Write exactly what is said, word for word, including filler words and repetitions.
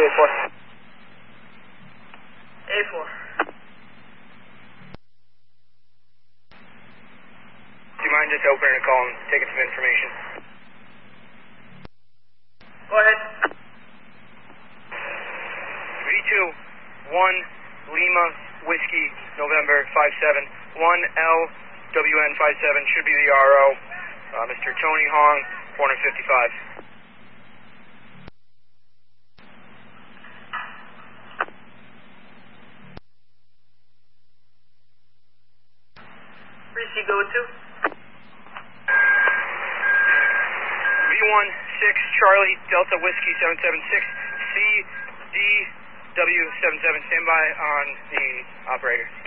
A four. A four. Do you mind just opening a call and taking some information? Go ahead. V two one Lima Whiskey November five seven one L W N five seven should be the R O. Uh, Mister Tony Hong, corner fifty-five. Where's he go to? V one six Charlie Delta Whiskey seven seven six C D W seven seven, stand by on the operator.